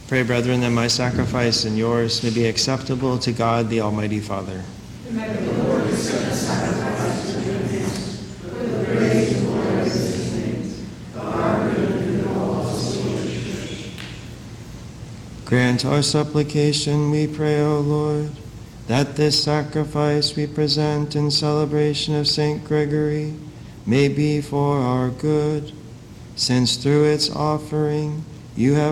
Pray, brethren, that my sacrifice and yours may be acceptable to God, the Almighty Father. Grant our supplication, we pray, O Lord, that this sacrifice we present in celebration of St. Gregory may be for our good, since through its offering you have